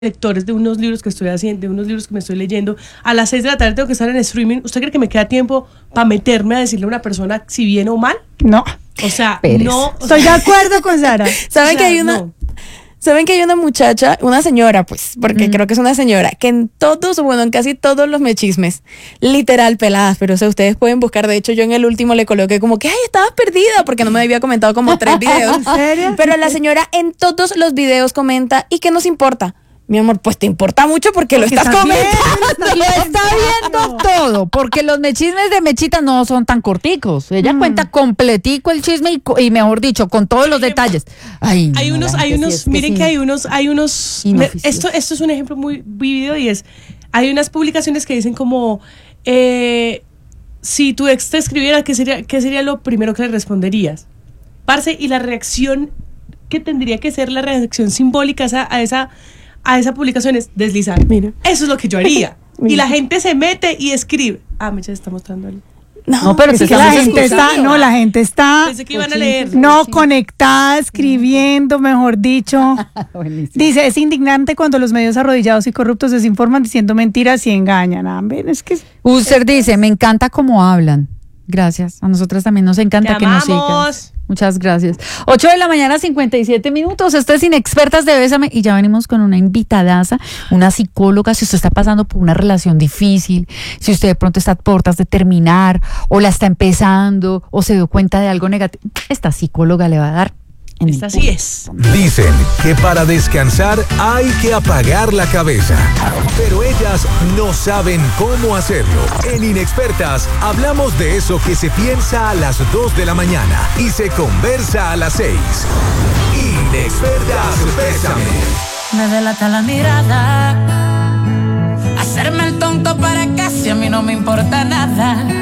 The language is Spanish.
lectores de unos libros que estoy haciendo, de unos libros que me estoy leyendo, a las 6 de la tarde tengo que estar en streaming. ¿Usted cree que me queda tiempo para meterme a decirle a una persona si bien o mal? No. O sea, Pérez. no. Estoy de acuerdo con Sara. ¿Saben O sea, que hay una... no. ¿Saben que hay una muchacha, una señora, pues, porque creo que es una señora, que en todos, bueno, en casi todos los mechismes, literal peladas, pero o sea, ustedes pueden buscar, de hecho yo en el último le coloqué como que, ay, estabas perdida, porque no me había comentado como 3 videos. ¿En serio? Pero la señora en todos los videos comenta, ¿y qué nos importa? Mi amor, pues te importa mucho porque lo estás comentando. Y lo está viendo todo, porque los chismes de Mechita no son tan corticos. Ella cuenta completico el chisme y mejor dicho, con todos los detalles. Ay, Hay no, unos, la gente sí es miren que vecina. hay unos. Esto es un ejemplo muy vivido y es, hay unas publicaciones que dicen como, si tu ex te escribiera, ¿qué sería lo primero que le responderías? Parce, y la reacción que tendría que ser la reacción simbólica a esa publicación es deslizar. Mira. Eso es lo que yo haría. Mira. Y la gente se mete y escribe. Mecha está mostrando el... No, pero Es te que la estamos gente escuchando. está, no, la gente está Pensé que iban a leer. no conectada, escribiendo, mejor dicho. Buenísimo. Dice, es indignante cuando los medios arrodillados y corruptos desinforman diciendo mentiras y engañan. Ven, es que User dice, me encanta cómo hablan. Gracias. A nosotras también nos encanta Te que nos sigan. amamos. Muchas gracias. 8 de la mañana, 57 minutos. Esto es Inexpertas de Bésame y ya venimos con una invitadaza, una psicóloga. Si usted está pasando por una relación difícil, si usted de pronto está a puertas de terminar o la está empezando o se dio cuenta de algo negativo, esta psicóloga le va a dar. Esta sí es. Dicen que para descansar hay que apagar la cabeza, pero ellas no saben cómo hacerlo. En Inexpertas hablamos de eso que se piensa a las 2 de la mañana y se conversa a las 6. Inexpertas, bésame. Me delata la mirada, hacerme el tonto para casi a mí no me importa nada.